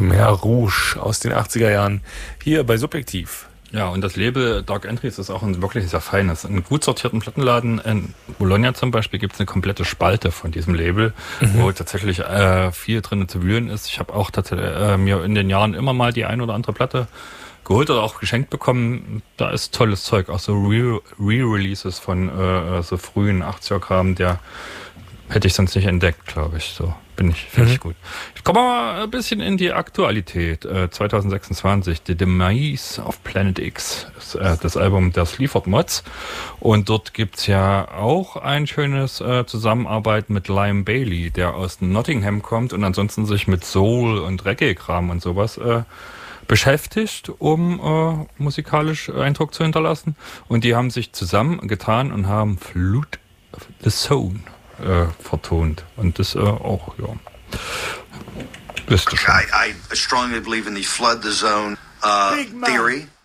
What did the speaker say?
Khmer Rouge aus den 80er Jahren hier bei Subjektiv. Ja, und das Label Dark Entries ist auch ein wirklich sehr feines. In gut sortierten Plattenladen in Bologna zum Beispiel gibt es eine komplette Spalte von diesem Label, wo tatsächlich viel drin zu wühlen ist. Ich habe auch tatsächlich mir in den Jahren immer mal die ein oder andere Platte geholt oder auch geschenkt bekommen. Da ist tolles Zeug, auch so Re-Releases von so frühen 80er-Kram, der hätte ich sonst nicht entdeckt, glaube ich. So bin ich völlig gut. Ich komme mal ein bisschen in die Aktualität. 2026, The Demise of Planet X ist das Album der Sleaford Mods. Und dort gibt's ja auch ein schönes Zusammenarbeit mit Liam Bailey, der aus Nottingham kommt und ansonsten sich mit Soul und Reggae-Kram und sowas beschäftigt, um musikalisch Eindruck zu hinterlassen. Und die haben sich zusammengetan und haben Flute the Zone vertont. Und das auch, ja. I strongly believe in the flood the zone theory.